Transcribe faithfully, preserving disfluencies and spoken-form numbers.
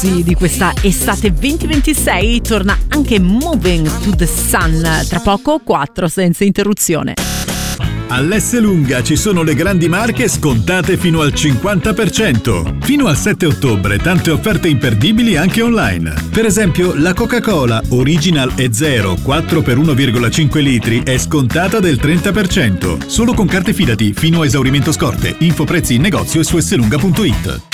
applausi di questa estate venti ventisei torna anche Moving to the Sun, tra poco quattro senza interruzione. All'Esselunga ci sono le grandi marche scontate fino al cinquanta per cento. Fino al sette ottobre tante offerte imperdibili anche online. Per esempio la Coca-Cola Original e Zero quattro per uno virgola cinque litri è scontata del trenta per cento. Solo con carte Fidati fino a esaurimento scorte. Info prezzi in negozio e su esselunga punto it.